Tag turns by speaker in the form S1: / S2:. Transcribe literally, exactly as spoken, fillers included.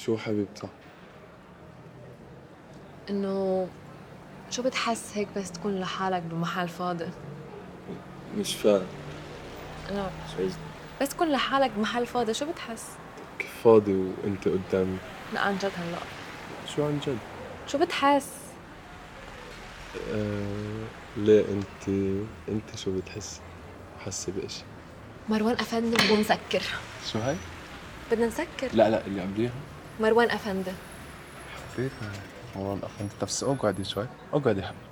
S1: شو حبيبتي؟
S2: إنه شو بتحس هيك بس تكون لحالك بمحل فاضي؟
S1: مش فاهم.
S2: لا
S1: شو قصدك؟
S2: بس تكون لحالك بمحل فاضي شو بتحس؟
S1: كيف فاضي وانت قدامي؟
S2: لا عن جد هلا
S1: شو عن جد؟
S2: شو بتحس؟
S1: آه... ليه انت انت شو بتحسي؟ حاسة بإشي؟
S2: مروان أفندي بدنا نسكر.
S1: شو هاي؟
S2: بدنا نسكر.
S1: لا لا اللي قبليها
S2: مروان أفندي.
S1: حبيتها. والله الأخ انت بس اقعدي شوي، اقعدي حبيبي.